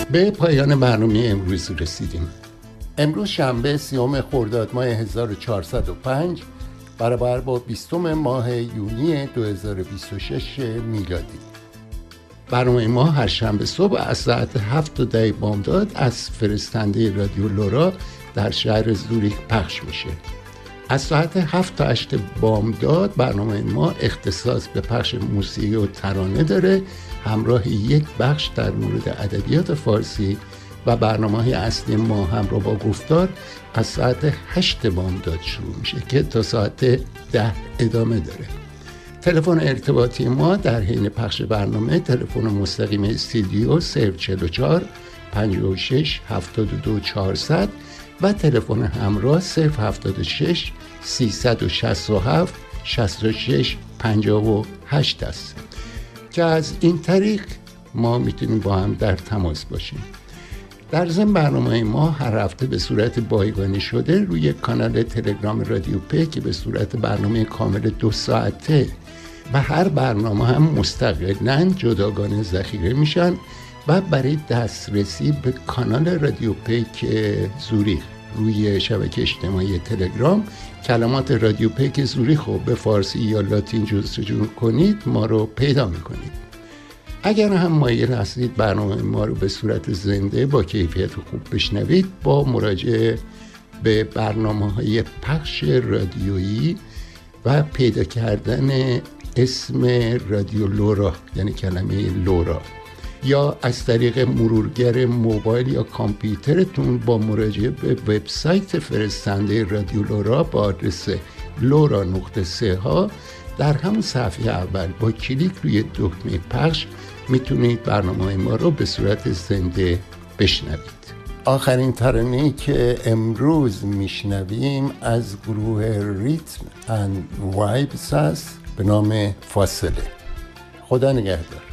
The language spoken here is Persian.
به پایان برنامه امروز رسیدیم. امروز شنبه 30 خرداد ماه 1405 برابر با 20 ماه یونی 2026 میلادی. برنامه ما هر شنبه صبح از ساعت 7:10 بامداد از فرستنده رادیو لورا در شهر زوریخ پخش میشه. از ساعت 7 تا 8 بامداد برنامه ما اختصاص به پخش موسیقی و ترانه داره، همراه یک بخش در مورد ادبیات فارسی و برنامه‌های اصلی ما همراه با گفتار از ساعت 8 بامداد شروع میشه که تا ساعت 10 ادامه داره. تلفن ارتباطی ما در حین پخش برنامه تلفن مستقیم استودیو 044 56 72 400 و تلفن همراه 076 367 66 58 است که از این طریق ما میتونیم با هم در تماس باشیم. در ضمن برنامه ما هر هفته به صورت بایگانی شده روی کانال تلگرام رادیو پی که به صورت برنامه کامل 2 ساعته و هر برنامه هم مستقلاً جداگانه ذخیره میشن و برای دسترسی به کانال رادیو پی که زوریخ روی شبکه اجتماعی تلگرام کلمات رادیو پی که زوریخ رو به فارسی یا لاتین جستجو کنید ما رو پیدا میکنید. اگر هم مایل هستید برنامه ما رو به صورت زنده با کیفیت خوب بشنوید، با مراجعه به برنامه‌های پخش رادیویی و پیدا کردن اسم رادیو لورا یعنی کلمه لورا یا از طریق مرورگر موبایل یا کامپیوترتون با مراجعه به وبسایت فرستنده رادیو لورا با آدرس lora.ch در همون صفحه اول با کلیک روی دکمه پخش میتونید برنامه ما رو به صورت زنده بشنوید. آخرین ترانه‌ای که امروز میشنویم از گروه ریتم اند وایبز است به نام فاصله. خدا نگهدار.